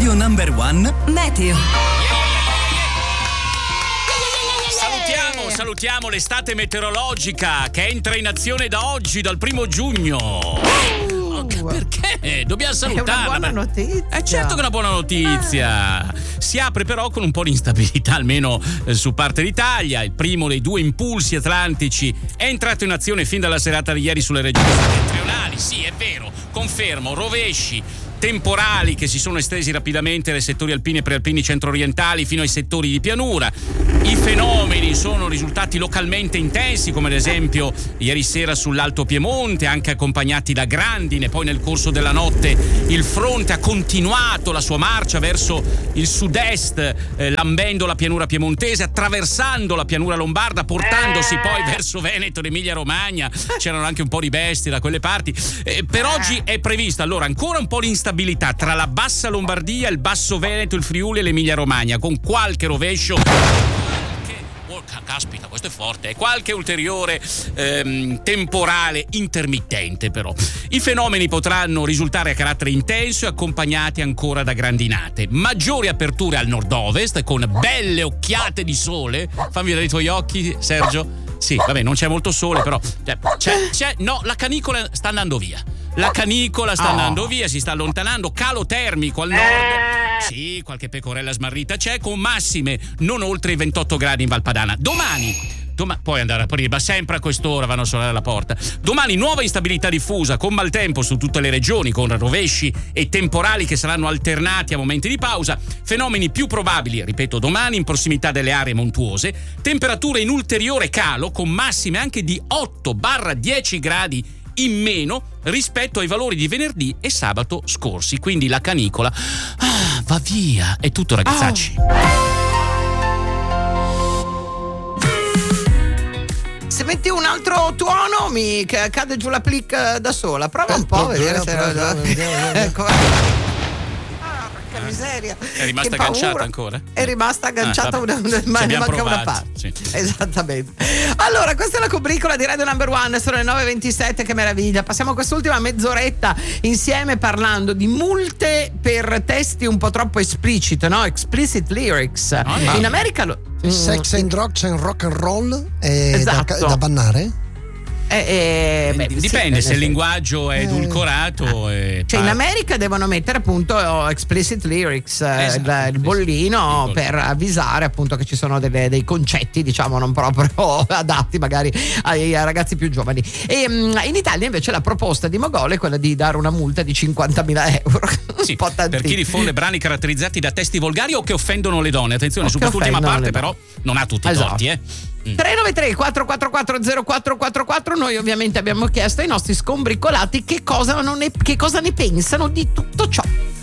Radio Number One Meteo. Salutiamo l'estate meteorologica che entra in azione da oggi, dal 1 giugno. Perché? Dobbiamo salutarla. È una buona notizia. Certo che è una buona notizia. Si apre però con un po' di instabilità, almeno su parte d'Italia. Il primo dei due impulsi atlantici è entrato in azione fin dalla serata di ieri sulle regioni settentrionali. Sì, è vero, confermo, rovesci temporali che si sono estesi rapidamente dai settori alpini e prealpini centro-orientali fino ai settori di pianura. I fenomeni sono risultati localmente intensi, come ad esempio ieri sera sull'Alto Piemonte, anche accompagnati da grandine. Poi nel corso della notte il fronte ha continuato la sua marcia verso il sud-est, lambendo la pianura piemontese, attraversando la pianura lombarda, portandosi poi verso Veneto ed Emilia Romagna. C'erano anche un po' di bestie da quelle parti. Per oggi è prevista allora ancora un po' di instabilità tra la bassa Lombardia, il basso Veneto, il Friuli e l'Emilia Romagna, con qualche rovescio. Caspita, questo è forte. Qualche ulteriore temporale intermittente, però. I fenomeni potranno risultare a carattere intenso e accompagnati ancora da grandinate. Maggiori aperture al nord-ovest, con belle occhiate di sole. Fammi vedere i tuoi occhi, Sergio. Sì, vabbè, non c'è molto sole, però no, la canicola sta andando via. La canicola sta andando via, si sta allontanando, calo termico al nord. Sì, qualche pecorella smarrita c'è, con massime non oltre i 28 gradi in Valpadana. Domani puoi andare a aprire, ma sempre a quest'ora vanno a suonare alla porta. Domani nuova instabilità diffusa con maltempo su tutte le regioni, con rovesci e temporali che saranno alternati a momenti di pausa. Fenomeni più probabili, ripeto, domani in prossimità delle aree montuose. Temperature in ulteriore calo, con massime anche di 8-10 gradi in meno rispetto ai valori di venerdì e sabato scorsi. Quindi la canicola va via. È tutto, ragazzacci. Se metti un altro tuono mi cade giù la click da sola. Prova un po' a vedere se che miseria. È rimasta agganciata ancora? È rimasta agganciata ma ne manca una parte. Sì. Esattamente. Allora, questa è la combricola di Radio Number One, sono le 9:27, che meraviglia. Passiamo quest'ultima mezz'oretta insieme parlando di multe per testi un po' troppo espliciti, no? Explicit lyrics. In America Sex and drugs and rock and roll è esatto. da bannare? Dipende se il linguaggio è edulcorato. Cioè in America devono mettere appunto explicit lyrics, il bollino per avvisare appunto che ci sono dei concetti, diciamo, non proprio adatti magari ai ragazzi più giovani. E in Italia invece la proposta di Mogol è quella di dare una multa di 50.000 euro. Sì, per chi diffonde brani caratterizzati da testi volgari o che offendono le donne. Attenzione, su quest'ultima parte però non ha tutti i torti, 393 444 0444. Noi ovviamente abbiamo chiesto ai nostri scombricolati che cosa ne pensano di tutto ciò.